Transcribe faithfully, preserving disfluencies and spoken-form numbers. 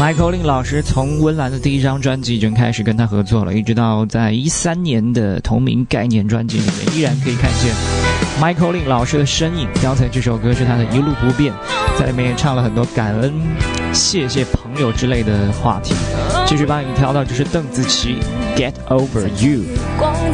Michael Lin 老师从温岚的第一张专辑就开始跟他合作了，一直到在一三年的同名概念专辑里面，依然可以看见 Michael Lin 老师的身影。刚才这首歌是他的一路不变，在里面也唱了很多感恩、谢谢朋友之类的话题。继续帮你挑到，这是邓紫棋 Get Over You。